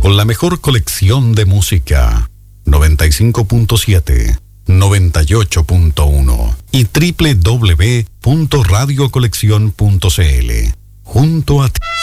con la mejor colección de música, 95.7, 98.1 y www.radiocoleccion.cl. Junto a ti.